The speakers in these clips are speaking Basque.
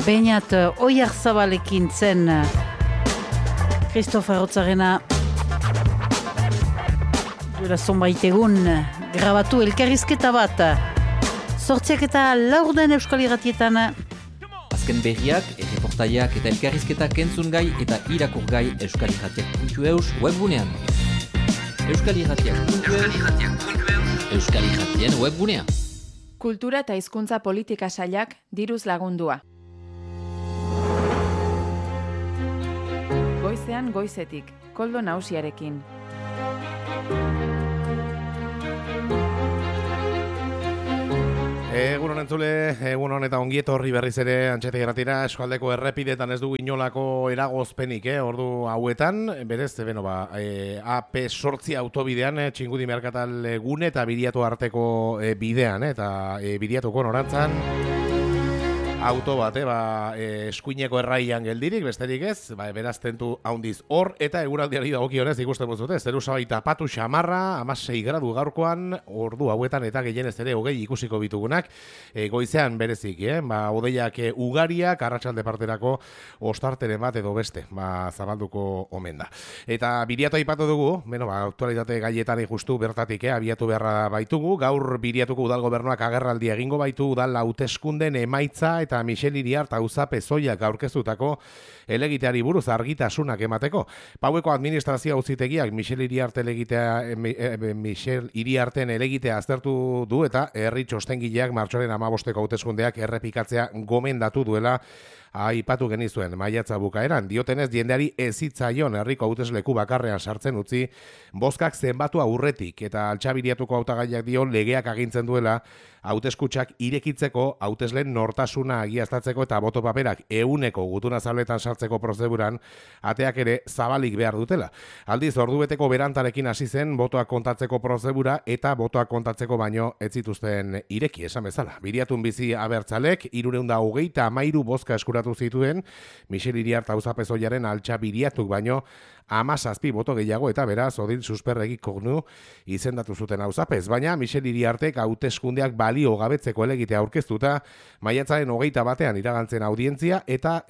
Beñat Oiarzabalekin zen Christophe Arrotzarena duela zonbait egun grabatu elkarrizketa bat. 8:04 Euskal Irratietan. Azken berriak, erreportaiak eta elkarrizketak entzun gai eta irakur gai euskalirratiak.eus webgunean. Euskalirratiak.eus Euskal Irratien webgunea. Kultura eta hizkuntza politika sailak diruz lagundua. Goizean goizetik, Koldo Nausiarekin. Egunon entzule, egunon eta ongiet horri berriz ere Antxetik Irratira, eskualdeko errepidetan ez dugu inolako eragozpenik, ordu hauetan, berez, AP8 autobidean, Txingudi Merkatal gune eta Biriatu arteko bidean, eta Biriatuko norantzan, auto bat, eskuineko erraian geldirik, besterik ez, beraz tentu haundiz hor, eta eguraldiari dagokionez ikusten bozute, zeru sabaita patu xamarra, 16 gradu gaurkoan, ordu hauetan eta gehienez ere hogei ikusiko bitugunak, goizean berezik, odeiak ugariak, arratsalde parterako ostarteren bat edo beste, zabalduko omen da. Eta Biriatu aipatu dugu, aktualitate gaietan justu bertatik, abiatu beharra baitugu, gaur Biriatuko udalgobernuak agerraldi egingo baitu udal hauteskunden emaitza eta Michel Iriart auzape zoiak aurkeztutako helegiteari buruz argitasunak emateko. Paueko administrazio auzitegiak Michel Iriarten helegitea aztertu du eta herri txostengileak martxoaren 15ko hauteskundeak errepikatzea gomendatu duela aipatu genizuen maiatza bukaeran. Diotenez, jendeari ezitzaion herriko hautesleku bakarrean sartzen utzi, bozkak zenbatu aurretik eta Altxabiriatuko hautagaiak dio legeak agintzen duela hauteskutsak irekitzeko, hautesleen nortasuna agiaztatzeko eta boto paperak 100 gutuna zabletan sartzeko prozeduran ateak ere zabalik behar dutela. Aldiz, ordubeteko berantarekin hasi zen botoak kontatzeko prozedura eta botoak kontatzeko baino ez zituzten ireki, esan bezala. Biriatun bizi abertzalek 323 bozka eskuratu zituen, Michel Iriart auzapezoiaren Altxabiriatuk baino 17 boto gehiago eta beraz Odil Susperregik kognu izendatu zuten auzapez. Baina Michel Iriartek hauteskundeak balio gabetzeko helegitea aurkeztuta, maiatzaren 21 iragantzen audientzia eta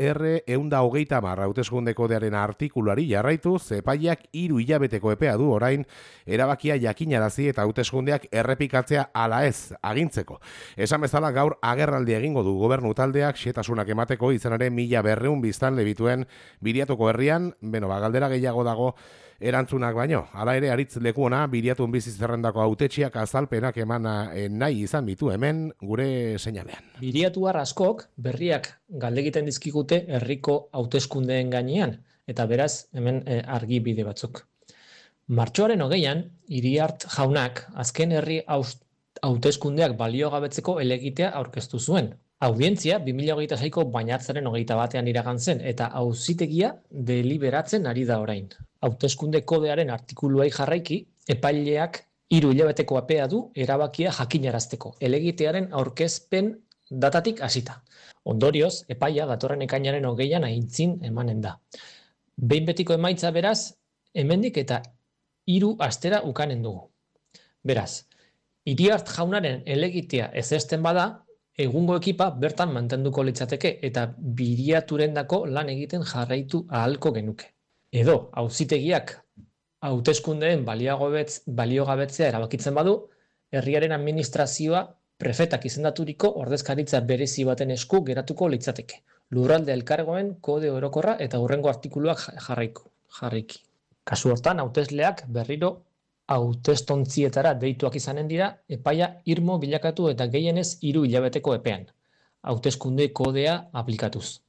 R130 hauteskunde kodearen artikuluari jarraituz, epaileak 3 hilabeteko epea du orain erabakia jakinarazi eta hauteskundeak errepikatzea ala ez agintzeko. Esan bezala gaur agerraldi egingo du gobernu taldeak xetasunak emateko izanaren 1200 biztanle bituen Biriatuko herrian, galdera gehiago dago erantzunak baino. Hala ere, aritz lekuona Biriatun bizi zerrendako hautetsiak azalpenak eman nahi izan ditu hemen gure seinalean. Biriatuar askok berriak galdegiten dizkigute herriko hauteskundeen gainean, eta beraz hemen argi bide batzuk. Martxoaren 20an, Iriart jaunak azken herri hauteskundeak baliogabetzeko helegitea aurkeztu zuen. Audientzia 2026ko bainatzaren 21 iragan zen eta auzitegia deliberatzen ari da orain. Hauteskunde kodearen artikuluei jarraiki, epaileak 3 hilabeteko epea du erabakia jakinarazteko, helegitearen aurkezpen datatik hasita. Ondorioz, epaia datorren ekainaren 20an aintzin emanen da. Behin betiko emaitza beraz, hemendik eta 3 astera ukanen dugu. Beraz, Iriart jaunaren helegitea ezesten bada, egungo ekipa bertan mantenduko litzateke eta Biriaturendako lan egiten jarraitu ahalko genuke. Edo, auzitegiak hauteskundeen baliogabetzea erabakitzen badu, herriaren administrazioa prefetak izendaturiko ordezkaritza berezi baten esku geratuko litzateke. Lurralde elkargoen kode orokorra eta hurrengo artikuluak jarraiki. Kasu hortan, hautesleak berriro hautestontzietara deituak izanen dira, epaia irmo bilakatu eta gehienez 3 hilabeteko epean, hauteskunde kodea aplikatuz.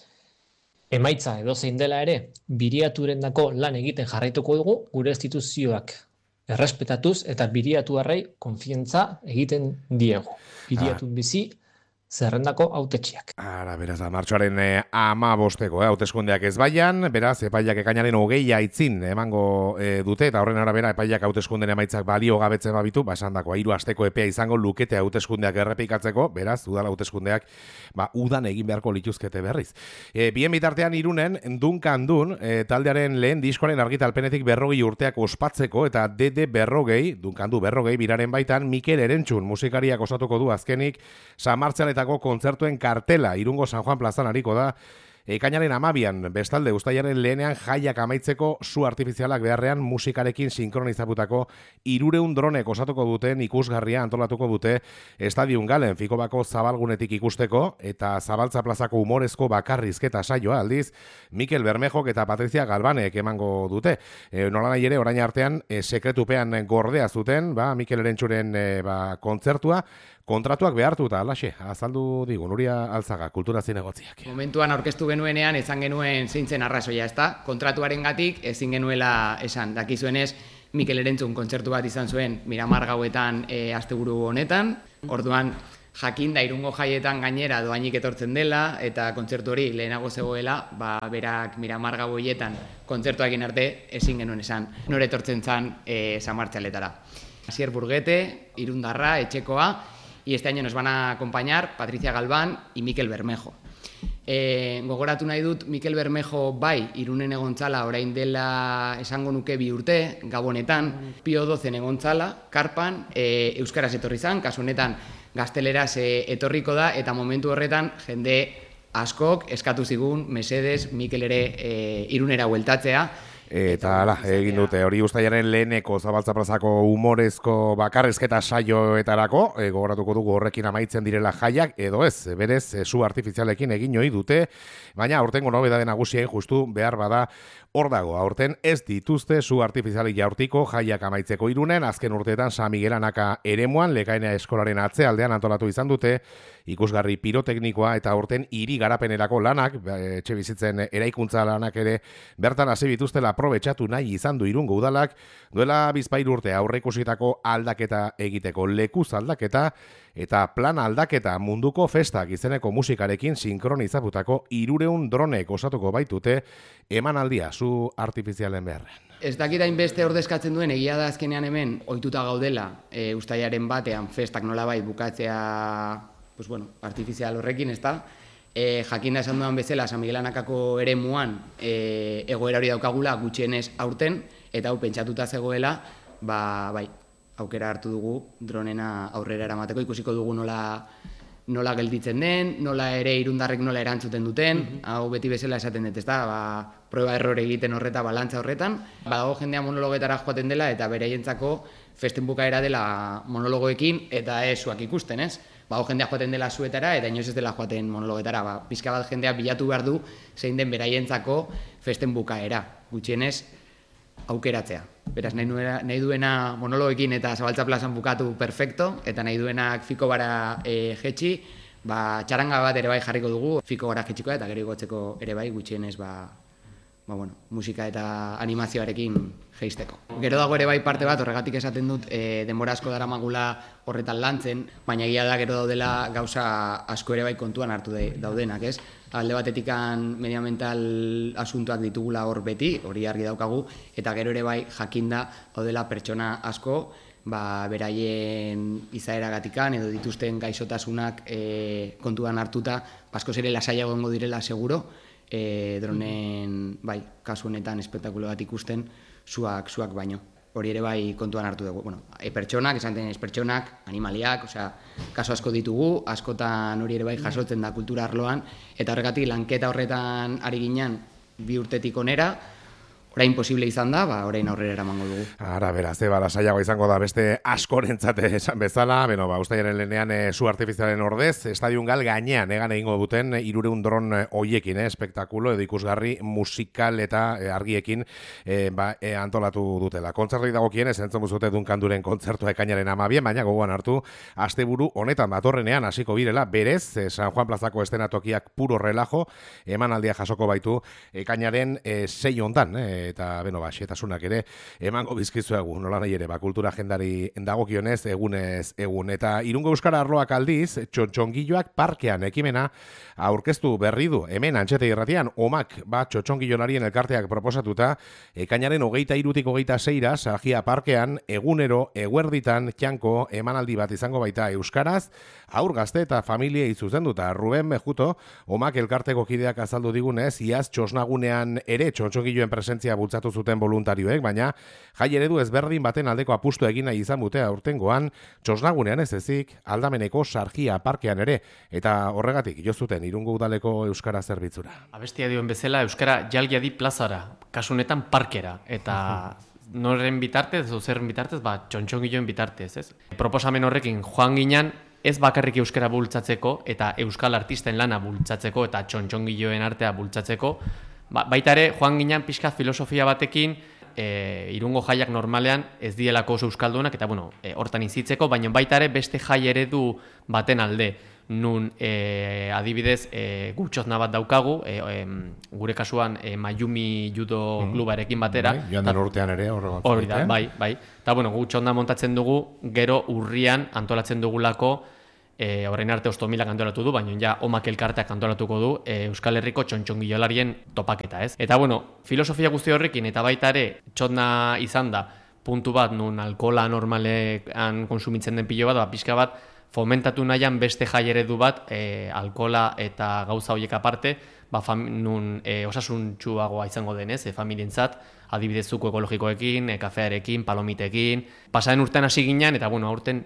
Emaitza edozein dela ere, Biriaturendako lan egiten jarraituko dugu gure instituzioak errespetatuz eta Biriatuarrei konfiantza egiten diegu. Biriatun bizi zerrendako hautetxiak. Beraz, martxoaren 15ko hauteskundeak ez baian, beraz, epaileak ekainaren 20 aitzin emango dute, eta horren arabera epaileak hauteskunden emaitzak balio gabetzen babitu, esandakoa 3 asteko epea izango lukete hauteskundeak errepikatzeko, beraz, udal hauteskundeak udan egin beharko lituzkete berriz. Bien bitartean Irunen, Dunkan Dun, taldearen lehen diskoaren argitalpenetik 40 urteak ospatzeko, eta DD 40, Dunkan Du 40, biraren baitan, Mikel Erentzun musikariak osatuko du azkenik, San Martzial eta dago kontzertuen kartela, Irungo San Juan plazan hariko da, ekainaren 12an, bestalde uztailaren lehenean jaiak amaitzeko su artifizialak beharrean musikarekin sinkronizatutako 300 dronek osatuko duten ikusgarria antolatuko dute Estadion Galen Fikobako zabalgunetik ikusteko eta Zabaltza plazako humorezko bakarrizketa saioa aldiz Mikel Bermejok eta Patricia Galbanek emango dute. Nolanahi ere orain artean sekretupean gordea zuten, Mikel Erentxuren kontzertua, kontratuak behartuta, alaxe, azaldu digu, Nuria Altzaga, kultura zinegotziak. Momentuan aurkeztu genuenean, esan genuen zeintzen arrazoia, ezta? Kontratuaren gatik ezin genuela esan. Dakizuenez, Mikel Erentzun kontzertu bat izan zuen Miramar gauetan asteburu honetan. Orduan, jakinda Irungo jaietan gainera doainik etortzen dela, eta kontzertu hori lehenago zegoela, berak Miramar gau horietan kontzertua egin arte ezin genuen esan. Nore etortzen zan Samartxaletara. Asier Burguete, irundarra, etxekoa, y este año nos van a acompañar Patricia Galván y Mikel Bermejo. Gogoratu nahi dut, Mikel Bermejo Irunen egontzala orain dela esango nuke 2 urte, Gabonetan, Pio 12 egontzala, Karpan, euskaraz etorri zan, kasu honetan gazteleraz etorriko da, eta momentu horretan jende askok eskatu zigun, mesedez, Mikel ere Irunera bueltatzea, Eta egin dute, hori uztailaren leheneko Zabaltza plazako humorezko bakarrizketa saioetarako, gogoratuko dugu horrekin amaitzen direla jaiak, edo ez, berez, su artifizialekin egin ohi dute, baina aurtengo nobedade nagusiei justu behar bada hor dago, aurten ez dituzte su artifizialik jaurtiko jaiak amaitzeko Irunen, azken urteetan San Miguel Anaka eremuan, Lekaina eskolaren atzealdean antolatu izan dute, ikusgarri piroteknikoa eta aurten hiri garapenerako lanak, etxe bizitzen eraikuntza lanak ere bertan hasi bituztela aprobetxatu nahi izan du Irungo udalak, duela bizpahiru urte aurreikusitako aldaketa egiteko lekuz aldaketa eta plan aldaketa munduko festak izeneko musikarekin sinkronizatutako 300 dronek osatuko baitute emanaldia su artifizialen beharren. Ez dakit hainbeste ordezkatzen duen, egia da azkenean hemen ohituta gaudela uztailaren batean festak nolabait bukatzea artifizial horrekin, ezta? Jakinda esan duan bezala, San Miguel Anakako eremuan egoera hori daukagula gutxienez aurten, eta hau pentsatuta zegoela, aukera hartu dugu dronena aurrera eramateko, ikusiko dugu nola gelditzen den, nola ere irundarrek nola erantzuten duten, hau beti bezala esaten dut, ezta? Proba errore egiten horreta, balantza horretan, badago jendea monologetara joaten dela, eta beraientzako festen bukaera dela monologoekin, eta ez zuak ikusten, ez? Bago jendea joaten dela zuetara, eta inoiz ez dela joaten monologetara. Pizka bat jendea bilatu behar du, zein den beraientzako festen bukaera, gutxienez aukeratzea. Beraz, nahi duena monologoekin eta Zabaltza plazan bukatu perfecto, eta nahi duenak Fikobara jetxi, txaranga bat ere bai jarriko dugu, Fikobara jetxikoa eta gero igotzeko ere bai, gutxienez musika eta animazioarekin jeisteko. Gero dago ere bai parte bat, horregatik esaten dut denbora asko daramagula horretan lantzen, baina egia da gero daudela gauza asko ere bai kontuan hartu daudenak, ez? Alde batetikan medioambiental asuntoak ditugula hor beti, hori argi daukagu, eta gero ere bai jakinda daudela pertsona asko, beraien izaeragatikan edo dituzten gaixotasunak kontuan hartuta, askoz ere lasaiago egongo direla seguro, dronen, kasu honetan espektakulo bat ikusten, zuak baino. Hori ere bai kontuan hartu dugu. Pertsonak, esan denez pertsonak, animaliak, kasu asko ditugu, askotan hori ere bai jasotzen da kultura arloan, eta horregatik lanketa horretan ari ginen 2 urtetik onera, orain posible izan da, orain aurrera eramango dugu. Ara, beraz, lasaiago izango da beste askorentzat esan bezala, uztailaren lehenean su artifizialen ordez, Estadion Gal gainean egan egingo duten 300 dron hoiekin, espektakulo edo ikusgarri musikal eta argiekin antolatu dutela. Kontzertoi dagokienez, entzun buzute Dunkanduren kontzertua ekainaren 12, baina gogoan hartu, asteburu honetan datorrenean hasiko birela, berez, San Juan plazako estenatokiak puro relajo, emanaldia jasoko baitu ekainaren 6 hontan, eta xetasunak ere emango bizkizuegu, nola nahi ere, kultura agendari dagokionez egunez egun. Eta Irungo Euskara arloak aldiz, txotxongiloak parkean ekimena aurkeztu berri du. Hemen Antxete irratian, omak txotxongilonarien elkarteak proposatuta, ekainaren 23tik 26ra, Sajia parkean, egunero, eguerditan, txanko, emanaldi bat izango baita euskaraz, haur gazte eta familiei zuzenduta. Ruben Mejuto, omak elkarteko kideak azaldu digunez, iaz txosnagunean ere txotxongiloen presentzia egitea bultzatu zuten voluntarioek, baina jai eredu ezberdin baten aldeko apustu egin nahi izan dute aurtengoan, Txosnagunean ez ezik, Aldameneko Sargia parkean ere, eta horregatik jo zuten Irungo udaleko euskara zerbitzura. Abestia dioen bezala euskara jalgiadi plazara, kasu honetan parkera, eta noren bitartez, zerren bitartez, txontxongiloen bitartez, ez? Proposamen horrekin joan ginen, ez bakarrik euskara bultzatzeko eta euskal artisten lana bultzatzeko eta txontxongiloen artea bultzatzeko, baita ere joan ginen pixka filosofia batekin, Irungo jaiak normalean ez dielako oso euskaldunak eta hortan izitzeko, baina baita ere beste jai eredu baten alde. Nun adibidez gutxozna bat daukagu, gure kasuan Mayumi judo klubarekin batera. Joan den urtean ere horregatik. Hori da, bai. Eta gutxozna montatzen dugu, gero urrian antolatzen dugulako, orain arte Ostomilak antolatu du, baina ja Omak elkarteak antolatuko du Euskal Herriko txontxongilolarien topaketa, ez? Eta filosofia guzti horrekin, eta baita ere txotna izan da, puntu bat, nun alkohola normalean konsumitzen den pilo bat, pixka bat, fomentatu nahian beste jai eredu bat, alkohola eta gauza horiek aparte, nun osasuntsuagoa izango denez, familientzat, adibidez zuku ekologikoekin, kafearekin, palomitekin. Pasaren urtean hasi ginen, eta aurten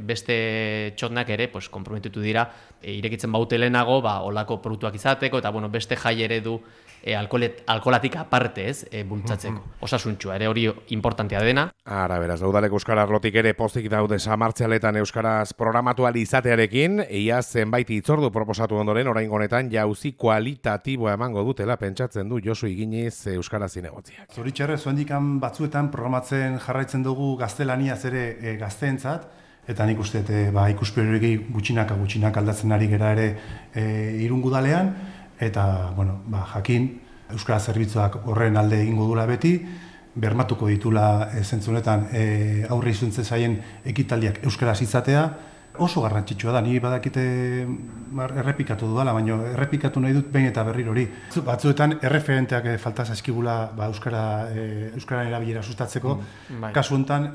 beste txotnak ere konprometitu dira, irekitzen baute lehenago, olako produktuak izateko, eta beste jai eredu alkoholatik aparte ez, bultzatzeko. Osasuntsua ere hori importantea dena. Ara, beraz, udaleko euskara arlotik ere pozik daude Samartzialetan euskaraz programatu ahal izatearekin, iaz zenbait hitzordu proposatu ondoren, oraingo honetan jauzi kualitatiboa emango dutela pentsatzen du Josu Iginiz euskara zinegotziak. Zoritxarrez, zuendikan batzuetan programatzen jarraitzen dugu gaztelaniaz ere gazteentzat, eta nik uste ikuspegi gutxinak aldatzen ari gera ere Irungudalean, eta, jakin, euskara zerbitzuak horren alde egingo dula beti, bermatuko ditula zentzunetan aurre izuntzen zaien ekitaldiak euskaraz izatea, oso garrantzitsua da, ni badakite errepikatu dudala, baina errepikatu nahi dut behin eta berriro hori. Batzuetan erreferenteak falta zaizkigula euskararen erabilera sustatzeko, kasu honetan,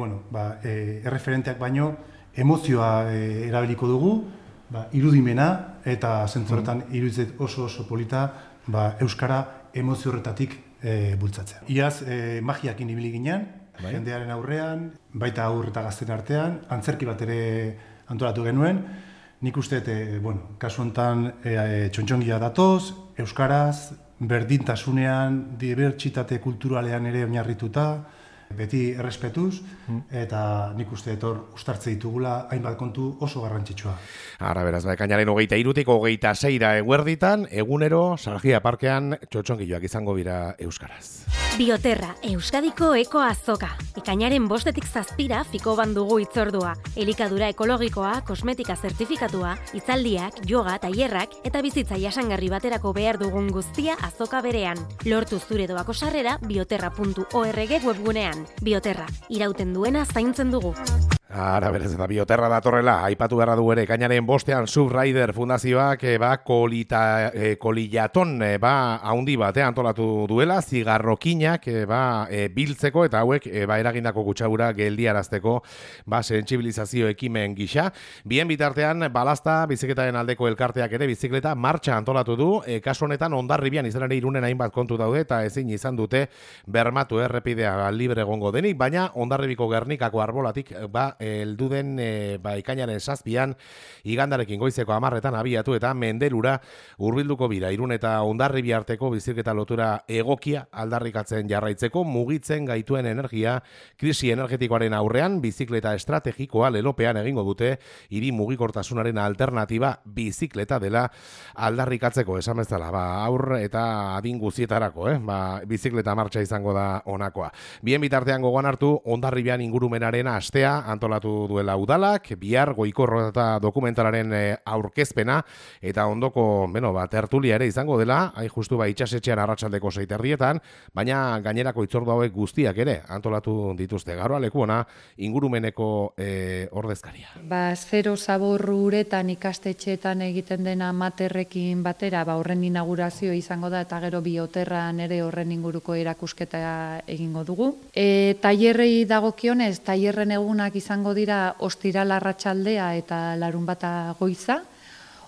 erreferenteak baino emozioa erabiliko dugu, irudimena eta zentzuretan iruditzen oso polita euskara emozio horretatik bultzatzea. Iaz magiakin ibili ginen, jendearen aurrean, baita aur eta gazten artean, antzerki bat ere antolatu genuen. Nik uste, kasu honetan txontxongia datoz, euskaraz, berdintasunean, dibertsitate kulturalean ere oinarrituta, beti errespetuz, eta nik uste ustartze ditugula hainbat kontu oso garrantzitsua. Ara, beraz, ekainaren 23-tik 26-ra eguerditan, egunero, Sargia parkean, txotxongiloak izango dira euskaraz. Bioterra, Euskadiko eko azoka. Ekainaren 5-tik 7-ra fiko bandugu hitzordua. Elikadura ekologikoa, kosmetika zertifikatua, hitzaldiak, yoga, tailerrak eta bizitza jasangarri baterako behar dugun guztia azoka berean. Lortu zure doako sarrera bioterra.org webgunean. Bioterra, irauten duena zaintzen dugu. Ara, berez, eta Bioterra datorrela, aipatu beharra du ere, ekainaren 5ean Subrider fundazioak kolillaton haundi bat antolatu duela, zigarrokinak biltzeko eta hauek eragindako kutsadura geldiarazteko sentsibilizazio ekimen gisa. Bien bitartean, balazta, bizikletaren aldeko elkarteak ere bizikleta martxa antolatu du, kasu honetan Hondarribian izan ere Irunen hainbat kontu daude eta ezin izan dute bermatu errepidea libre egongo denik, baina Hondarribiko Gernikako arbolatik elduden ekainaren 7an igandarekin goizeko 10etan abiatu eta Mendelura hurbilduko bira Irun eta Hondarribi arteko bizikleta lotura egokia aldarrikatzen jarraitzeko, mugitzen gaituen energia krisi energetikoaren aurrean bizikleta estrategikoa lelopean egingo dute, hiri mugikortasunaren alternatiba bizikleta dela aldarrikatzeko, esan bezala, aur eta adin guztietarako, bizikleta martxa izango da honakoa. Bien bitartean gogoan hartu Hondarribian ingurumenaren astea antolatu duela udalak, bihar Goikorro eta dokumentalaren aurkezpena eta ondoko, tertulia ere izango dela, justu itxasetxean arratsaldeko 6:00, baina gainerako hitzordu hauek guztiak ere antolatu dituzte. Garoa leku ona ingurumeneko ordezkaria. Zero zabor uretan ikastetxeetan egiten dena materrekin batera, horren inaugurazio izango da eta gero Bioterran ere horren inguruko erakusketa egingo dugu. Tailerrei dagokionez, tailerren egunak izango dira ostiral arratsaldea eta larunbata goiza.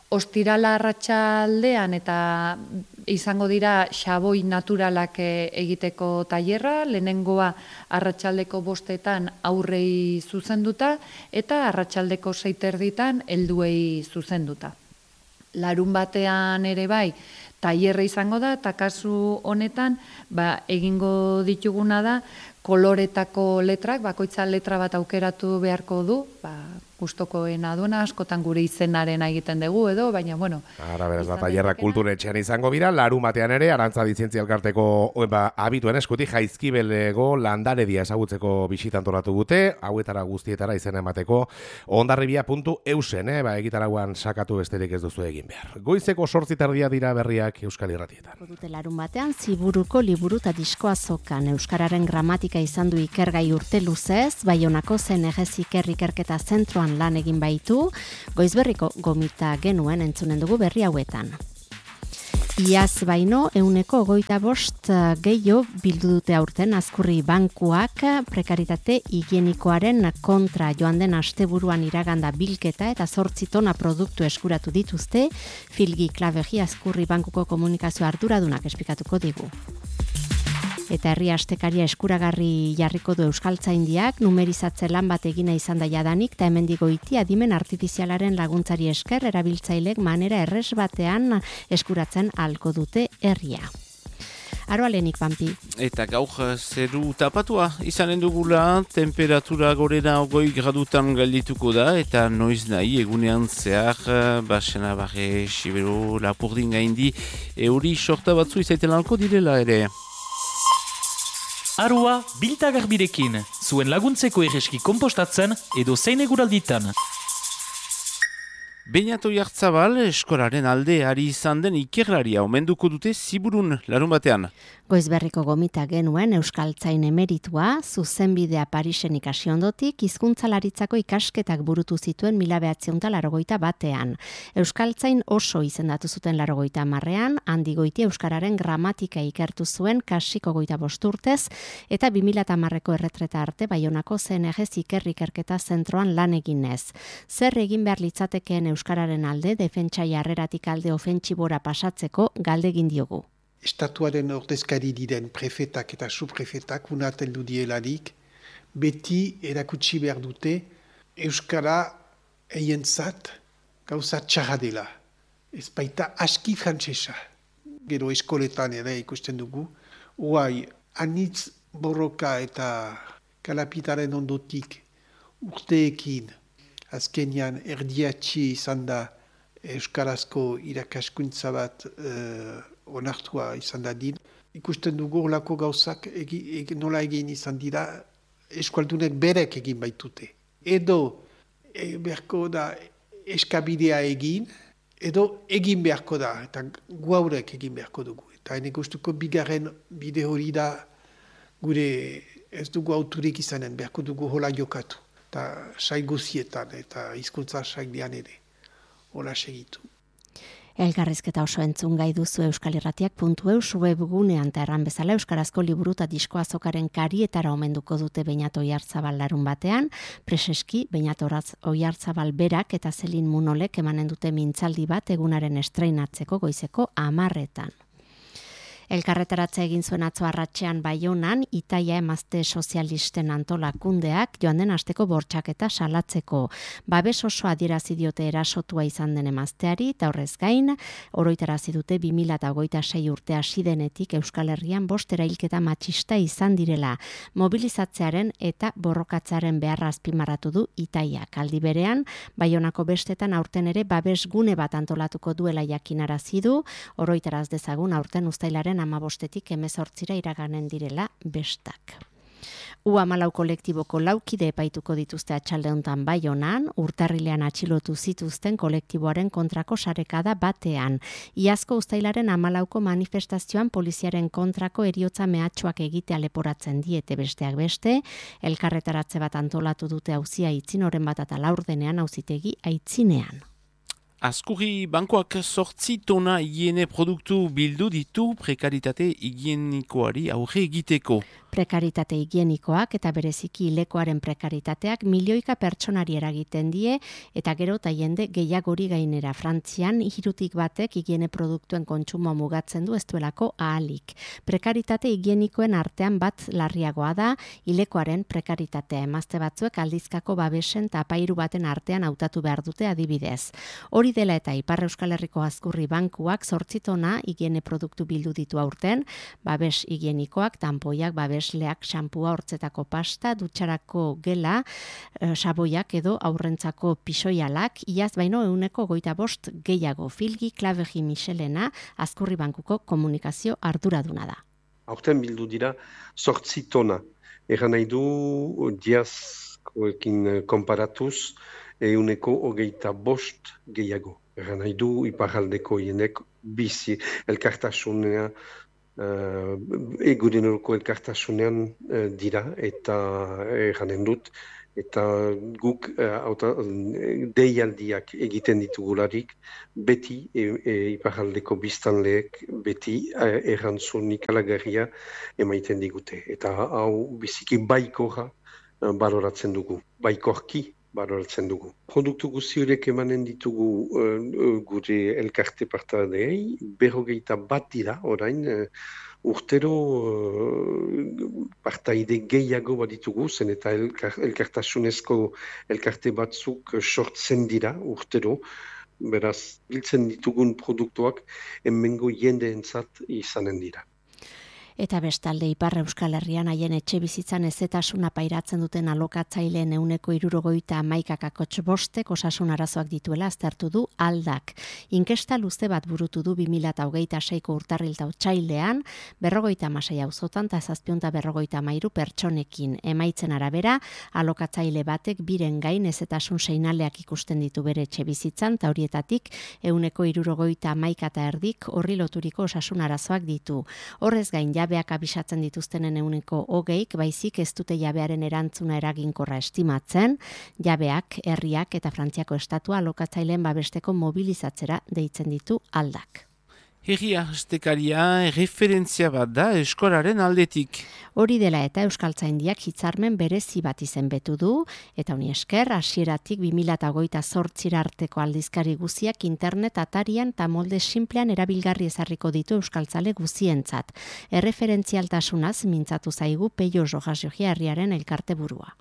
Ostirala arratsaldean eta izango dira xaboi naturalak egiteko tailerra, lehenengoa arratsaldeko 5etan aurrei zuzenduta eta arratsaldeko 6:30 helduei zuzenduta. Larun batean ere bai, tailerra izango da, eta kasu honetan egingo dituguna da, koloretako letrak, bakoitza letra bat aukeratu beharko du, gustokoena duena, askotan gure izenaren egiten dugu edo, baina bueno. Ara beraz, tailerra kulturetxean izango bira, larun batean ere, Arantza Zientzia Elkarteko abituen eskutik Jaizkibelego landaredia ezagutzeko bisitan antolatu dute, hauetara guztietara izena emateko, ondarribia.eusen, egitaragoan sakatu besterik ez duzu egin behar. Goizeko 8:30 dira berriak Euskal Irratietan. Dute larun batean, Ziburuko liburu eta disko azokan Euskararen gramatika izan du ikergai urte luzez, Baionako CNGS ikerketa zentroan lan egin baitu, Goizberriko gomita genuen entzunen dugu berri hauetan. Iaz baino, 125 gehiago bildu dute aurten Azkurri bankuak prekaritate higienikoaren kontra joan den asteburuan iraganda bilketa eta 8 tona produktu eskuratu dituzte, Filgi Klabegi Azkurri bankuko komunikazio arduradunak esplikatuko digu. Eta herri astekaria eskuragarri jarriko du Euskaltzaindiak, numerizatze lan bat egina izan da jadanik, eta hemendik goiti adimen artifizialaren laguntzari esker erabiltzailek manera errez batean eskuratzen ahalko dute herria. Aroalenik, Pampi. Eta gaur zeru tapatua izanen dugula, temperatura gorena 20 gradutan geldituko da, eta noiz nahi egunean zehar, basena barre, Siberu, Lapurdin gaindi, euri sorta batzu izaiten alko direla ere. Arua biltagarbirekin, zuen laguntzeko erreski konpostatzen edo zein eguralditan. Beñat Oiartzabal eskolaren alde ari izan den ikerlaria omenduko dute Ziburun larun batean. Goizberriko gomita genuen Euskaltzain emeritua, zuzenbidea Parisen ikasi ondotik, hizkuntzalaritzako ikasketak burutu zituen 1981. Euskaltzain oso izendatu zuten 80ean, handi goiti euskararen gramatika ikertu zuen kasiko 25 urtez, eta 2010ko erretreta arte Baionako CNGS ikerketa zentroan lan eginez. Zer egin behar litzatekeen euskararen alde, defentsa jarreratik alde ofentsibora pasatzeko galdegin diogu. Estatuaren ordezkari diren prefetak eta subprefetak unaten du dielarik, beti erakutsi behar dute euskara eientzat gauza txarra dela. Ez baita aski frantsesa. Gero eskoletan ere ikusten dugu, oai anitz borroka eta kalapitaren ondotik urteekin azkenean erdiatxi izan da euskarazko irakaskuntza bat onartua izan da din. Ikusten dugu horlako gauzak nola egin izan dira eskualdunek berek egin baitute. Edo beharko da eskabidea egin, edo egin beharko da, eta guaurek egin beharko dugu. Eta hene gustuko bigarren bide hori da gure ez dugu auturik izanen, beharko dugu hola jokatu. Eta sai guzietan eta hizkuntza sailean ere hola segitu. Elkarrizketa oso entzun gai duzu euskalirratiak.eus webgunean eta erran bezala euskarazko liburu eta disko azokaren karietara omenduko dute Beñat Oiartzabal larun batean, preseski Beñat Oiartzabal berak eta Zelin Munolek emanen dute mintzaldi bat egunaren estreinatzeko goizeko 10:00. Elkarretaratze egin zuen atzo arratsean Baionan, Itaia emazte sozialisten antolakundeak joan den asteko bortxaketa salatzeko. Babes oso adierazi diote erasotua izan den emazteari, eta horrez gain, oroitarazi dute 2026 urte hasi denetik Euskal Herrian 5 erailketa matxista izan direla. Mobilizatzearen eta borrokatzaren beharra azpimarratu du Itaiak. Aldi berean, Baionako bestetan aurten ere babes gune bat antolatuko duela jakinarazi du, oroitaraz dezagun aurten uztailaren 15-tik 18 iraganen direla bestak. U14 kolektiboko 4 kide epaituko dituzte atxalde hontan Baionan, urtarrilean atxilotu zituzten kolektiboaren kontrako sarekada batean. Iazko uztailaren 14ko manifestazioan poliziaren kontrako heriotza mehatxuak egitea leporatzen diete besteak beste, elkarretaratze bat antolatu dute auzia Aitzinoren bat eta laurdenean auzitegi Aitzinean. Azkurri bankoak 8 tona higiene produktu bildu ditu prekaritate higienikoari aurre egiteko. Prekaritate higienikoak eta bereziki ilekoaren prekaritateak milioika pertsonari eragiten die eta gero eta jende gehiagori gainera. Frantzian 3 batek higiene produktuen kontsumoa mugatzen du ez duelako ahalik. Prekaritate higienikoen artean bat larriagoa da ilekoaren prekaritatea. Emazte batzuek aldizkako babesen eta apairu baten artean hautatu behar dute adibidez. Hori dela eta Ipar Euskal Herriko Azkurri Bankuak 8 tona higiene produktu bildu ditu aurten, babes higienikoak, tanpoiak, babesleak, xampua, hortzetako pasta, dutxarako gela, saboiak edo aurrentzako pisoialak, iaz baino 125 gehiago. Filgi Klavegi Michelena Azkurri Bankuko komunikazio arduraduna da. Aurten bildu dira 8 tona. Egan nahi du diazkoekin konparatuz 125 gehiago. Egan nahi du iparraldeko hienek bizi elkartasunea egurenoroko elkartasunean dira eta eranen dut eta guk deialdiak egiten ditugularik beti iparraldeko biztanleek beti erantzun ikalagarria emaiten digute eta hau biziki baikorra baloratzen dugu, baikorki baloratzen dugu. Produktu guzti horiek emanen ditugu gure elkarte partadeei, 51 dira orain, urtero partaide gehiago baditugu, zen eta elkartasunezko elkarte batzuk sortzen dira urtero, beraz, biltzen ditugun produktuak hemengo jendeentzat izanen dira. Eta bestalde Ipar Euskal Herrian haien etxe bizitzan ezetasuna pairatzen duten alokatzaileen 171,5 osasun arazoak dituela aztertu du Aldak. Inkesta luze bat burutu du 2026ko urtarrilta otsailean, 56 auzotan eta 753 pertsonekin. Emaitzen arabera, alokatzaile batek biren gain ezetasun seinaleak ikusten ditu bere etxe bizitzan, eta horietatik 171,5 horri loturiko osasun arazoak ditu. Horrez gain jabeak abisatzen dituztenen 20%, baizik ez dute jabearen erantzuna eraginkorra estimatzen, jabeak, herriak eta Frantziako estatua alokatzaileen babesteko mobilizatzera deitzen ditu Aldak. Herria astekaria referentzia bat da eskolaren aldetik. Hori dela eta Euskaltzaindiak hitzarmen berezi bat izenbetu du, eta honi esker, hasieratik 2028 arteko aldizkari guziak internet atarian eta molde simplean erabilgarri ezarriko ditu euskaltzale guzientzat. Erreferentzialtasunaz mintzatu zaigu Peio Rojas Jogiarriaren elkarte burua.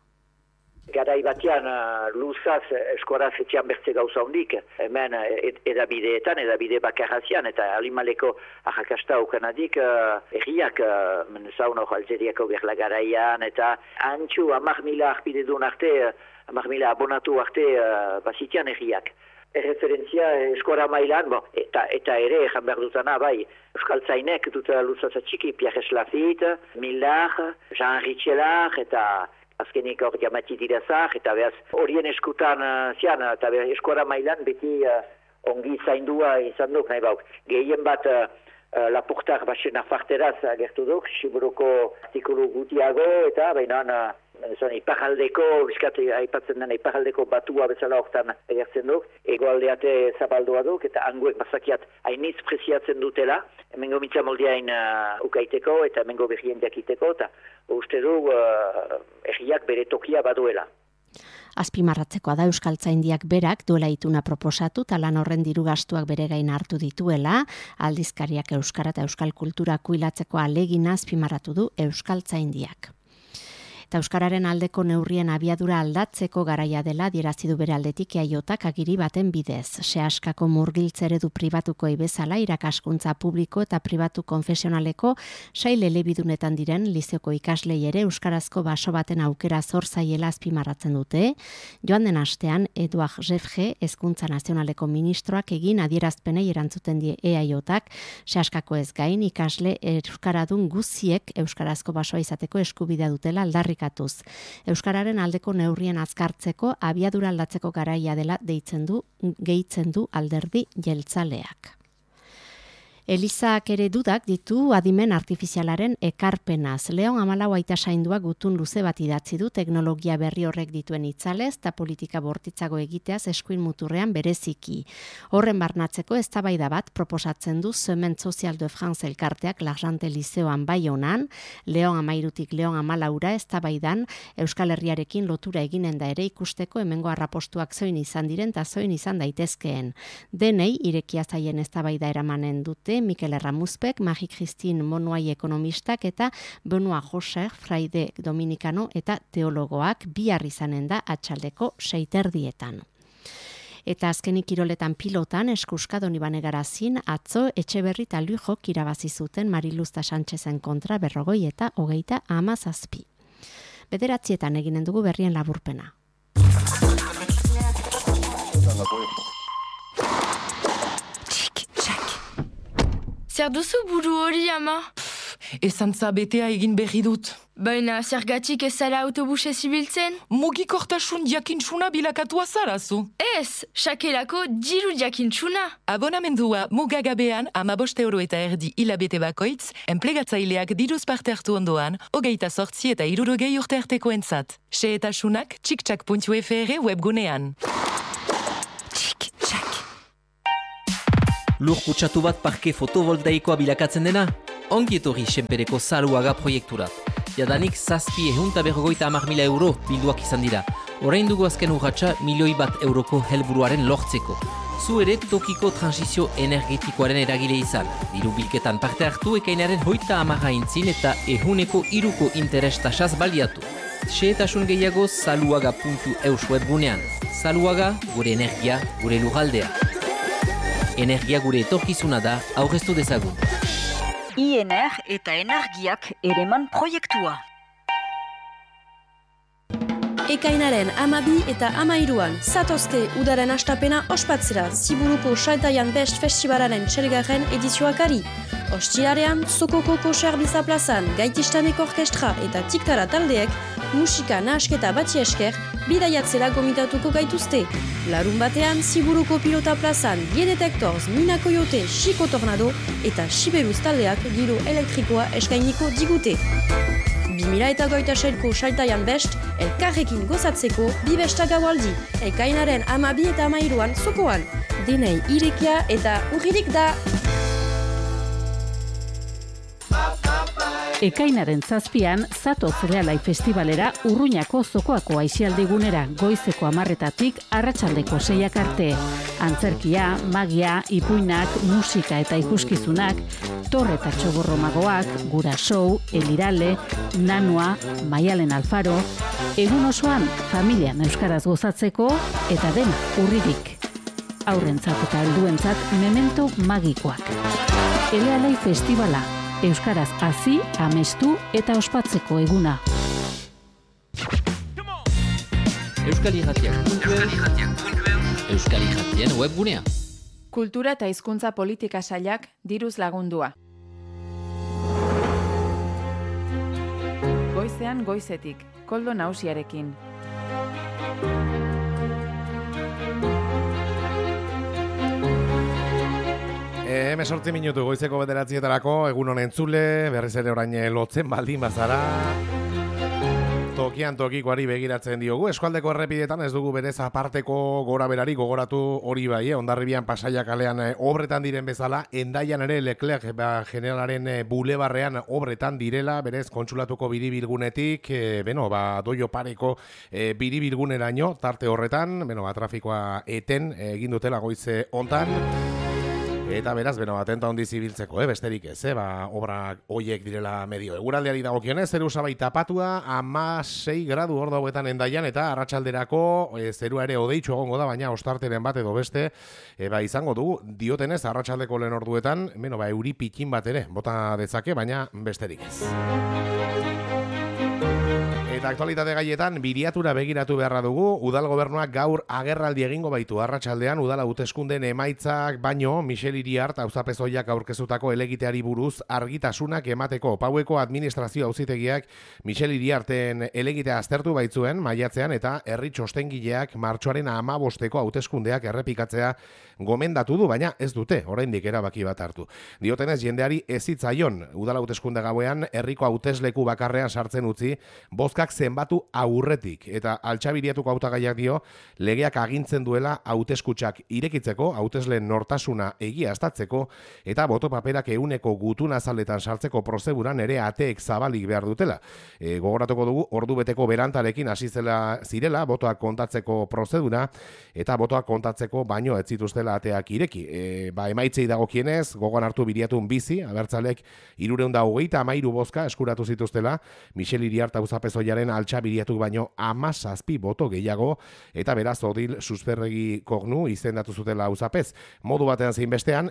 Garai batean luzaz eskoraz etxean bertze gauza hondik, hemen edabideetan, edabide bakarrazian, eta alimaleko ahakasta ukanadik erriak, zaun hor Algeriako gerla garaian, eta antxu 10.000 arpidedun arte, 10.000 abonatu arte bazitian erriak. Erreferentzia eskora mailan, eta ere ejan behar dutana, bai, Euskaltzainek dut luzaz atxiki, Pierre Eslafit, Millar, Jean Richelard, eta azkenik hor jamati dirazak, eta behaz horien eskutan zian, eta eskora mailan beti ongi zaindua izan duk, nahi bauk. Gehien bat lapurtar basen afarteraz agertu duk, Siburuko artikulu gutiago, eta behinan iparaldeko, aipatzen den iparaldeko batua bezala hortan egertzen duk, egoaldeate zabaldua duk, eta anguek bazakiat hainiz preziatzen dutela, hemengo mitza moldeain ukaiteko, eta hemengo berrien jakiteko, eta uste du erriak bere tokia baduela. Azpimarratzekoa da Euskaltzaindiak berak duela ituna proposatu eta lan horren diru gastuak bere gain hartu dituela, aldizkariak euskara eta euskal kultura kuilatzeko alegina azpimarratu du Euskaltzaindiak. Eta euskararen aldeko neurrien abiadura aldatzeko garaia dela adierazi du bere aldetik eaiotak agiri baten bidez. Seaskako murgiltze eredu pribatuko bezala irakaskuntza publiko eta pribatu konfesionaleko sail elebidunetan diren lizeoko ikaslei ere euskarazko baso baten aukera zor zaiela azpimarratzen dute. Joan den astean Eduard Jefge Hezkuntza Nazionaleko ministroak egin adierazpenei erantzuten die eaiotak, Seaskako ez gain ikasle euskaradun guziek euskarazko basoa izateko eskubidea dutela aldarrik Euskararen aldeko neurrien azkartzeko abiadura aldatzeko garaia dela gehitzen du alderdi jeltzaleak. Elizak ere dudak ditu adimen artifizialaren ekarpenaz. Leon Amalau Aitasaindua gutun luze bat idatzi du teknologia berri horrek dituen itzalez eta politika bortitzago egiteaz eskuin muturrean bereziki. Horren barnatzeko eztabaida bat proposatzen du Semaine Sociale de France elkarteak Larjante Lizeoan Baionan, Leon Amairutik Leon Amalaura eztabaidan Euskal Herriarekin lotura eginen da ere ikusteko hemengo arrapostuak zoin izan diren eta zoin izan daitezkeen. Denei irekia zaien eztabaida eramanen dute Mikel Erramuzpek, Marie-Christine Monuai ekonomistak eta Benoit Joser, fraide dominikano eta teologoak bihar izanen da atxaldeko 6:30. Eta azkenik kiroletan pilotan Eskuskadon Ibane Garazin atzo Etxeberri eta Lujok irabazi zuten Mariluzta Sánchezen kontra 40 eta 37. Bederatzietan eginen dugu berrien laburpena. Zer duzu buru hori, ama? Ezantza betea egin berri dut. Baina, zergatik ez zara autobusez ibiltzen? Mugikortasun jakintsuna bilakatua zarazu. Ez, sakelako diru jakintsuna. Abonamendua mugagabean 15 euro eta erdi hilabete bakoitz, enplegatzaileak diruz parte hartu ondoan, 28 eta 60 urte artekoentzat. Xehetasunak txiktxak.fr webgunean. Lur kutsatu bat parke fotovoltaikoa bilakatzen dena? Ongi etorri Senpereko Zaluaga proiekturat. Jadanik 750.000 euro bilduak izan dira. Orain dugu azken urratsa €1.000.000 euroko helburuaren lortzeko. Zu ere tokiko transizio energetikoaren eragile izan. Diru bilketan parte hartu ekainaren 30 intzin eta 100% interes tasaz baliatu. Xehetasun gehiago zaluaga.eus webgunean. Zaluaga, gure energia, gure lurraldea. Energia gure etorkizuna da, aurreztu dezagun. INR eta energiak ereman proiektua. Ekainaren 12 eta 13an, zatozte udaren astapena ospatzera Ziburuko Saltaian Best Festivalaren txelgarren edizioakari. Ostilarean, Sokoko Koxerbiza plazan, Gaitistanek orkestra eta Tiktara taldeek musika nahasketa bati esker bidaiatzera gomitatuko gaituzte. Larun batean, Ziburuko Pilota plazan, Biedetektors, Mina Coyote, Chico Tornado eta Sibeluz taldeak giro elektrikoa eskainiko digute. 2026ko Saltaian Best, elkarrekin gozatzeko bi besta gaualdi, ekainaren 12 eta 13an zokoan. Denei irekia eta urririk da! Ekainaren 7an, Zatoz Realai Festivalera Urruñako Zokoako aixialdegunera goizeko 10:00 arratsaldeko 6 arte. Antzerkia, magia, ipuinak, musika eta ikuskizunak, Torre eta Txoborro Magoak, Gura Show, Elirale, Nanua, Maialen Alfaro, egun osoan familian euskaraz gozatzeko eta dena urririk. Aurrentzat eta helduentzat memento magikoak. Realai Festivala, euskaraz hazi, amestu eta ospatzeko eguna. Euskal Irratiak. Euskal Irratien webgunea. Kultura eta hizkuntza politika sailak diruz lagundua. Goizean goizetik, Koldo Nausiarekin. Sortzi minutu goizeko 9:00 egun honen zule, berriz ere orain lotzen baldin bazara. Tokian tokikoari begiratzen diogu. Eskualdeko errepidetan ez dugu berez aparteko gora berari gogoratu hori bai, Hondarribian Pasaia kalean obretan diren bezala, Hendaian ere Leclerc Generalaren bulebarrean obretan direla, berez kontsulatuko biribilgunetik, doio pareko biribilguneraino tarte horretan, trafikoa eten egin dutela goize hontan. Eta beraz, atenta ondiz ibiltzeko, besterik ez, obra hoiek direla medio. Eguraldiari dagokionez, zeru sabai tapatua, 16 gradu hor dauetan Hendaian, eta arratsalderako zerua ere odeitxu egongo da, baina ostarteren bat edo beste, izango dugu, diotenez, arratsaldeko lehen orduetan, euri pikin bat ere, bota dezake, baina besterik ez. Eta Eta aktualitate gaietan, biriatura begiratu beharra dugu, udal gobernuak gaur agerraldi egingo baitu arratsaldean udala hauteskundeen emaitzak baino, Michel Iriart auzapezoiak aurkezutako helegiteari buruz argitasunak emateko. Paueko administrazio auzitegiak Michel Iriarten helegitea aztertu baitzuen maiatzean eta herri txostengileak martxoaren 15eko hauteskundeak errepikatzea gomendatu du, baina ez dute, oraindik erabaki bat hartu. Diotenez, jendeari ez zitzaion udala hauteskunde gauean herriko hautesleku bakarrean sartzen utzi, bozkak zenbatu aurretik, eta Altxabiriatuko hautagaiak dio legeak agintzen duela hauteskutxak irekitzeko, hautesleen nortasuna egiaztatzeko eta boto paperak 100% gutun azaletan sartzeko prozeduran ere ateek zabalik behar dutela. Gogoratuko dugu, ordubeteko berantarekin hasi zirela botoak kontatzeko prozedura eta botoak kontatzeko baino ez zituztela ateak ireki. Emaitzei dagokienez, gogoan hartu Biriatun bizi, abertzalek 323 bozka eskuratu zituztela, Michel Iriart auzapezoiaren Altxabiriatuk baino 17 boto gehiago, eta beraz Odil Susperregi Kognu izendatu zutela auzapez. Modu batean zein bestean,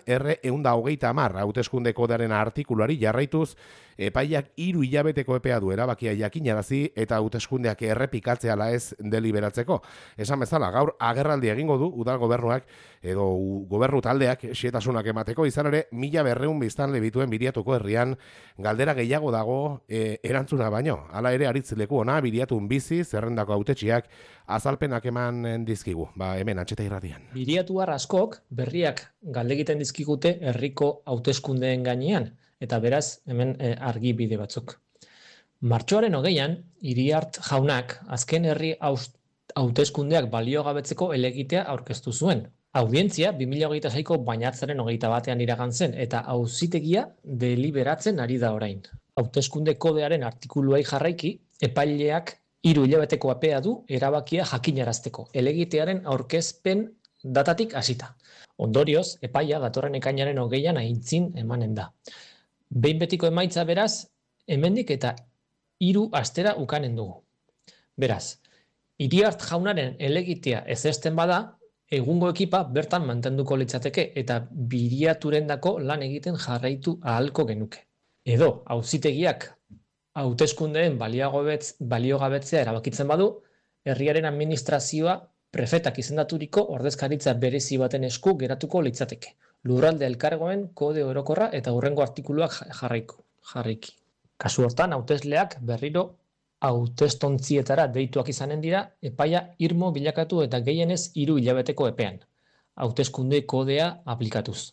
R130 hauteskunde kodearen artikuluari jarraituz, epaiak 3 hilabeteko epea du erabakia jakinarazi eta hauteskundeak errepikatzea ala ez deliberatzeko. Esan bezala, gaur agerraldi egingo du udal gobernuak edo gobernu taldeak xehetasunak emateko, izan ere 1200 biztanle bituen Biriatuko herrian galdera gehiago dago erantzuna baino. Hala ere aritzileku ona Biriatun bizi zerrendako hautetxiak azalpenak eman dizkigu. Hemen Antxeta Irratian. Biriatuar askok berriak galdegiten dizkigute herriko hauteskundeen gainean, eta beraz hemen argi bide batzuk. Martxoaren 20an, Iriart jaunak azken herri hauteskundeak baliogabetzeko helegitea aurkeztu zuen. Audientzia 2026ko bainatzaren 21ean iragan zen eta auzitegia deliberatzen ari da orain. Hauteskunde kodearen artikuluei jarraiki, epaileak 3 hilabeteko epea du erabakia jakinarazteko, helegitearen aurkezpen datatik hasita. Ondorioz, epaia datorren ekainaren 20an aintzin emanen da. Behin betiko emaitza beraz, hemendik eta 3 astera ukanen dugu. Beraz, Iriart jaunaren helegitea ezesten bada, egungo ekipa bertan mantenduko litzateke eta Biriaturendako lan egiten jarraitu ahalko genuke. Edo, auzitegiak hauteskundeen baliogabetzea erabakitzen badu, herriaren administrazioa prefetak izendaturiko ordezkaritza berezi baten esku geratuko litzateke. Lurralde elkargoen kode orokorra eta hurrengo artikuluak jarraiki. Kasu hortan, hautesleak berriro hautestontzietara deituak izanen dira, epaia irmo bilakatu eta gehienez 3 hilabeteko epean, hauteskunde kodea aplikatuz.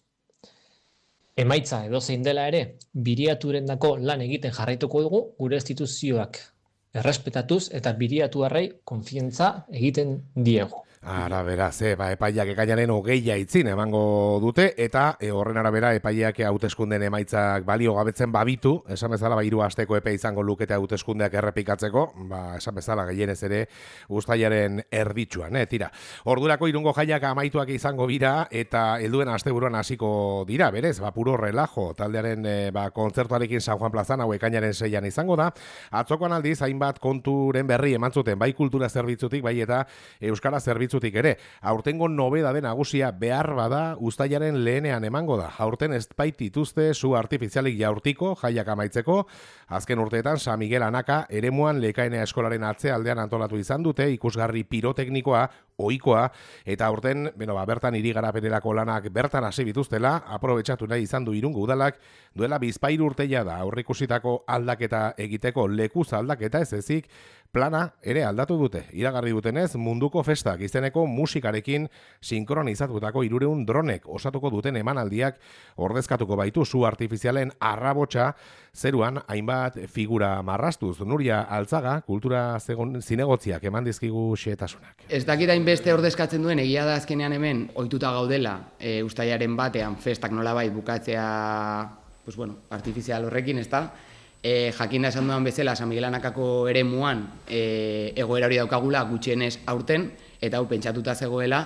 Emaitza edozein dela ere, Biriaturendako lan egiten jarraituko dugu gure instituzioak errespetatuz eta Biriatuarrei konfiantza egiten diegu. Ara, beraz, epaiak ekainaren 20 itzin emango dute, eta horren arabera epaiak hauteskunden emaitzak balio gabetzen babitu, esan bezala 3 asteko epe izango lukete hauteskundeak errepikatzeko, esan bezala gehienez ere uztailaren erditsuan, tira. Ordurako Irungo jaiak amaituak izango bira, eta helduen asteburuan hasiko dira, berez, puro relajo, taldearen kontzertuarekin San Juan plazan hau ekainaren 6an izango da. Atzokoan aldiz, hainbat konturen berri emantzuten, bai kultura zerbitzutik, bai eta euskara zerbitzutik ere. Aurtengo nobedade nagusia behar bada uztailaren lehenean emango da. Aurten ez baitituzte su artifizialik jaurtiko jaiak amaitzeko. Azken urteetan San Miguel Anaka eremuan Lekaenea eskolaren atzealdean antolatu izan dute, ikusgarri piroteknikoa, ohikoa, eta aurten, bertan irigarapenerako lanak bertan hasi bituztela, aprobetxatu nahi izan du Irungo udalak, duela 2 urte da aurrikusitako aldaketa egiteko lekuz aldaketa ez ezik, plana ere aldatu dute. Iragarri dutenez, munduko festak izeneko musikarekin sinkronizatutako 300 dronek osatuko duten emanaldiak ordezkatuko baitu su artifizialen arrabotsa zeruan hainbat figura marrastuz. Nuria Altzaga, kultura zinegotziak eman dizkigu xehetasunak. Ez dakit hainbeste ordezkatzen duen, egia da azkenean hemen ohituta gaudela uztailaren batean festak nolabait bukatzea artifizial horrekin, ez da? Jakinda esan duan bezala, San Miguel Anakako eremuan egoera hori daukagula gutxienez aurten, eta hau pentsatuta zegoela,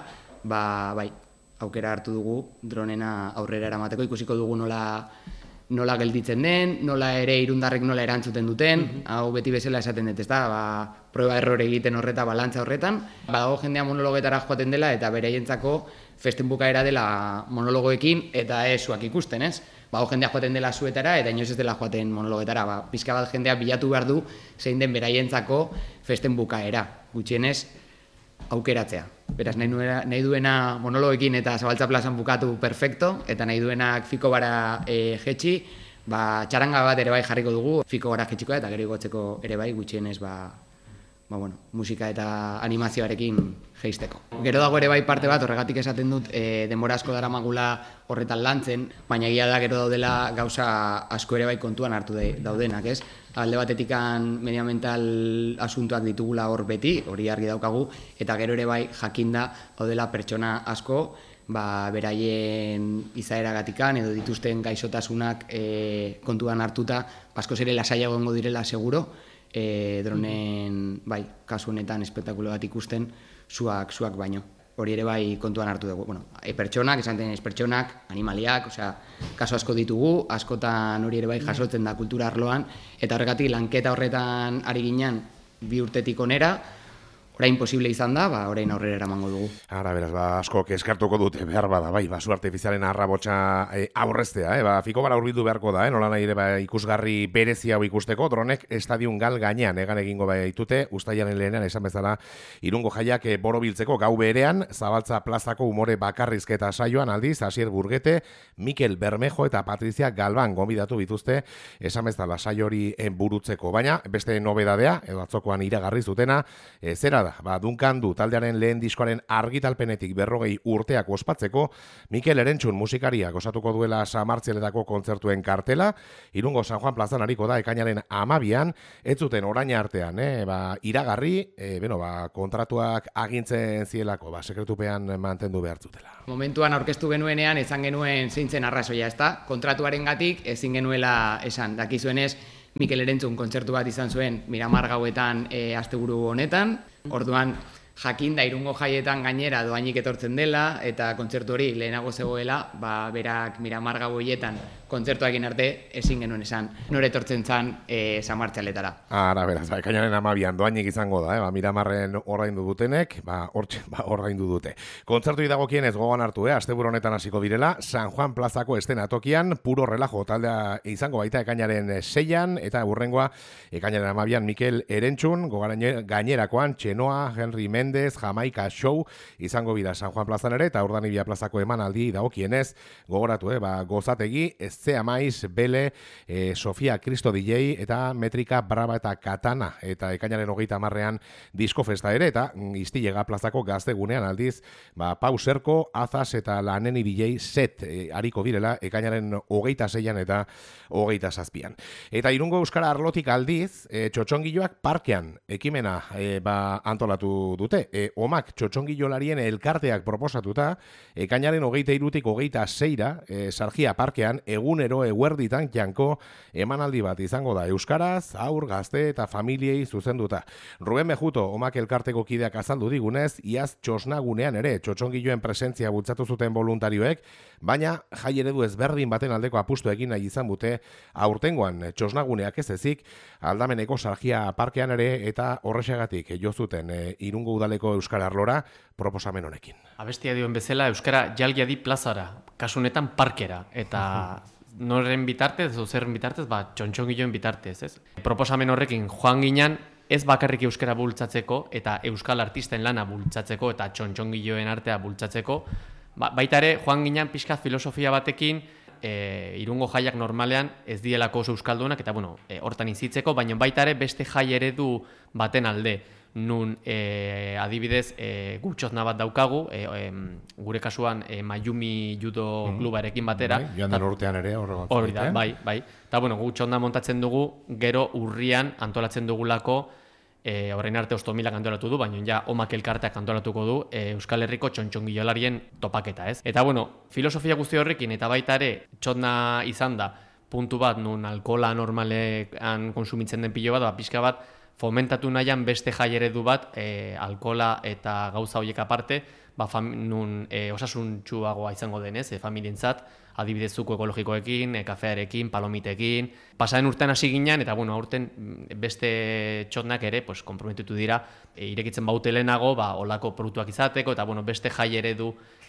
aukera hartu dugu dronena aurrera eramateko, ikusiko dugu nola gelditzen den, nola ere irundarrek nola erantzuten duten, hau beti bezala esaten dut, ez da, proba errore egiten horreta, balantza horretan, badago jendea monologetara joaten dela, eta beraientzako festen bukaera dela monologoekin, eta esuak ikusten, ez? jendea joaten dela zuetara eta inoiz ez dela joaten monologetara, pixka bat jendea bilatu behar du zein den beraientzako festen bukaera, gutxienez aukeratzea. Beraz, nahi duena monologekin eta Zabaltza plazan bukatu perfecto, eta nahi duenak fiko bara jetxi, txaranga bat ere bai jarriko dugu, fiko bara jetxikoa eta gero igotzeko ere bai gutxienez musika eta animazioarekin jeisteko. Gero dago ere bai parte bat, horregatik esaten dut denbora asko daramagula horretan lantzen, baina egia da gero daudela gauza asko ere bai kontuan hartu daudenak, ez? Alde batetikan medioambiental asuntoak ditugula hor beti, hori argi daukagu, eta gero ere bai jakinda daudela pertsona asko, beraien izaeragatikan edo dituzten gaixotasunak kontuan hartuta, askoz ere lasaiago egongo direla seguro, dronen, kasu honetan espektakulo bat ikusten, zuak baino. Hori ere bai kontuan hartu dugu. Pertsonak, esan denez pertsonak, animaliak, kasu asko ditugu, askotan hori ere bai jasotzen da kultura arloan, eta horregatik lanketa horretan ari ginen 2 urtetik onera, orain posible izan da, orain aurrera eramango dugu. Ara, beraz, asko eskartuko dute behar bada, basu artifizialen arrabotsa aurreztea, fiko bara urbildu beharko da, nola nahi ere ikusgarri berezi hau ikusteko, dronek estadion gal gainean egan egingo baitute, ustailaren lehenean esan bezala Irungo Jaiak borobiltzeko gau berean, Zabaltza plazako umore bakarrizketa saioan aldiz, Asier Burgete, Mikel Bermejo eta Patrizia Galban gonbidatu bituzte, esan bezala saio hori burutzeko, baina beste nobedadea, edo atzokoan iragarri zutena, zera da, Dunkan du taldearen lehen diskoaren argitalpenetik 40 urteak ospatzeko, Mikel Erentxun musikariak osatuko duela Samartzeletako kontzertuen kartela, Irungo San Juan plazan hariko da ekainaren 12an, ez zuten orain artean, iragarri, kontratuak agintzen zielako, sekretupean mantendu behar zutela. Momentuan aurkeztu genuenean, ezan genuen zeintzen arrazoia, ezta? Kontratuaren gatik ezin genuela esan, dakizuenez, Mikel Erentzun kontzertu bat izan zuen Miramar gauetan asteburu honetan, orduan jakinda Irungo Jaietan gainera doainik etortzen dela eta kontzertu hori lehenago zegoela, berak Miramar gau horietan kontzertuakin arte ezin genuen esan nore etortzen zan Samartzaletara. Ara, beraz, ekainaren 12an doainik izango da, Miramarren ordaindu dutenek, hortxe ordaindu dute. Kontzertu dagokienez gogoan hartu, asteburu honetan hasiko direla, San Juan plazako eszenatokian, puro relajo taldea izango baita ekainaren 6an, eta hurrengoa ekainaren 12an Mikel Erentxun, gainerakoan Txenoa, Henry Mendez, Jamaika Show izango bida San Juan plazan ere, eta Urdanibia plazako emanaldi dagokienez, gogoratu, gozategi, Zea Maiz, Bele, Sofia Cristo DJ eta Metrika Brava eta Katana eta ekainaren 30an disko festa ere eta Iztilega plazako gaztegunean aldiz Pau Serko, Azaz eta Laneni DJ set hariko direla ekainaren 26an eta 27an. Eta Irungo Euskara arlotik aldiz txotxongiloak parkean ekimena antolatu dute. Omak txotxongilolarien elkarteak proposatuta ekainaren 23tik 26ra Sargia parkean egunero eguerditan janko emanaldi bat izango da euskaraz, aur, gazte eta familiei zuzenduta. Ruben Mejuto, Omak elkarteko kideak azaldu digunez, iaz txosnagunean ere txotxongiloen presentzia bultzatu zuten voluntarioek, baina jai eredu ezberdin baten aldeko apustu egin nahi izan dute aurtengoan txosnaguneak ez ezik, Aldameneko Sargia parkean ere eta horrexegatik jo zuten Irungo udaleko euskara arlora proposamen honekin. Abestia dioen bezala euskara jalgiadi plazara, kasunetan parkera, eta noren bitartez, zerren bitartez, txontxongiloen bitartez, ez? Proposamen horrekin joan ginen, ez bakarrik euskara bultzatzeko eta euskal artisten lana bultzatzeko eta txontxongiloen artea bultzatzeko, baita ere joan ginen pixkat filosofia batekin, Irungo jaiak normalean ez dielako oso euskaldunak eta hortan izitzeko, baina baita ere beste jai eredu baten alde. Nun adibidez gutxotna bat daukagu, gure kasuan Mayumi judo klubarekin batera. Joan den urtean ere horregatzen. Hori da, bai. Eta gutxotna montatzen dugu, gero urrian antolatzen dugulako, horrein arte ostomilak antolatu du, baina ja Omak elkarteak antolatuko du Euskal Herriko txontxongilolarien topaketa, ez? Eta filosofia guzti horrekin, eta baita ere txotna izan da, puntu bat, nun alkohola normalean konsumitzen den pilo bat, pixka bat, fomentatu nahian beste jai eredu bat, alkohola eta gauza horiek aparte, nun osasuntsuagoa izango denez, familientzat, adibidez zuko ekologikoekin, kafearekin, palomitekin. Pasaren urtean hasi ginen, eta aurten beste txotnak ere konprometitu dira, irekitzen baute lehenago, olako produktuak izateko, eta beste jai eredu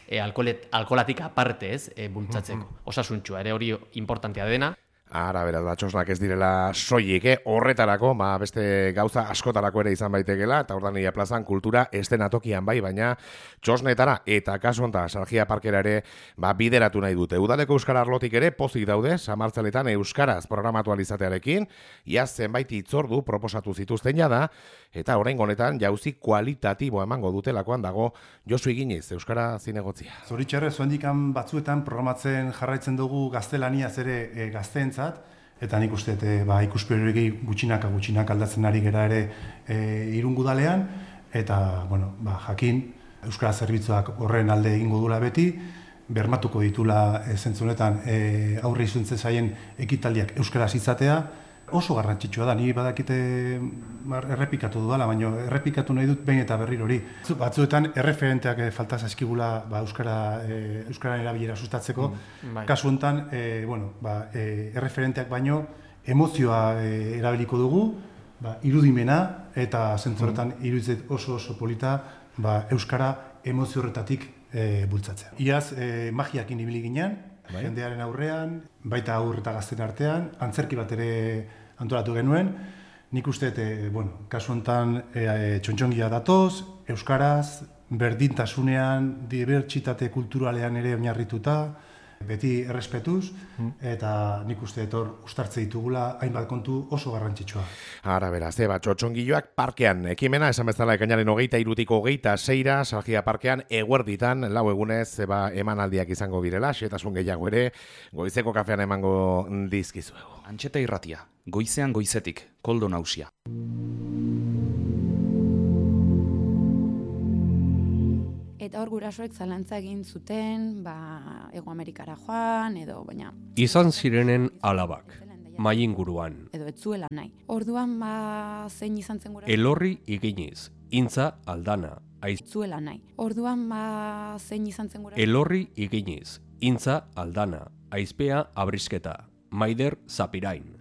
alkolatik aparte ez, bultzatzeko. Osasuntxua, ere hori importantea dena. Ara, beraz, txosnak ez direla soilik, horretarako, beste gauza askotarako ere izan baitekela, eta ordan ia plazan kultura estenatokian bai, baina txosnetara eta kasu honetan Salgia Parkera ere bideratu nahi dute. Udaleko Euskara arlotik ere pozik daude, Samartzaletan euskaraz programatu alizatearekin, iaz zenbait hitzordu proposatu zituzten jada, eta oraingo honetan jauzi kualitatibo emango dutelakoan dago Josu Iginiz, Euskara zinegotzia. Zoritxarrez, zoendikan batzuetan programatzen jarraitzen dugu gaztelaniaz ere gazteentzat, eta nik uste ikuspegi gutxinaka aldatzen ari gera ere Irungudalean, eta jakin Euskara zerbitzuak horren alde egingo dula beti, bermatuko ditula zentzunetan aurre izuntze zaien ekitaldiak euskaraz izatea, oso garrantzitsua da, ni badakite errepikatu dudala, baina errepikatu nahi dut behin eta berriro hori. Batzuetan erreferenteak falta zaizkigula euskararen erabilera sustatzeko, kasu honetan erreferenteak baino emozioa erabiliko dugu, irudimena eta zentzuretan iruditzen oso polita euskara emozio horretatik bultzatzea. Iaz magiakin ibili ginen, jendearen aurrean, baita aur eta gazten artean, antzerki bat ere antolatu genuen. Nik uste, kasu honetan txontxongia datoz, euskaraz, berdintasunean, dibertsitate kulturalean ere oinarrituta, beti errespetuz, eta nik uste ustartze ditugula hainbat kontu oso garrantzitsua. Ara, beraz, txotxongiloak parkean ekimena, esan bezala ekainaren 23-tik 26 Salgia Parkean eguerditan, lau egunez, emanaldiak izango birela, xetasun gehiago ere, goizeko kafean emango dizkizuegu. Antxeta Irratia, goizean goizetik, Koldo Nausia. Eta hor gurasoek zalantza egin zuten, Hego Amerikara joan, edo baina... Izan zirenen alabak, mai inguruan. Edo ez zuela nahi. Orduan zein izan zen gurasoek... Elorri Iginiz, Intza Aldana, zuela nahi. Orduan zein izan zen gurasoek... Elorri Iginiz, Intza Aldana, Aizpea Abrisketa, Maider Zapirain.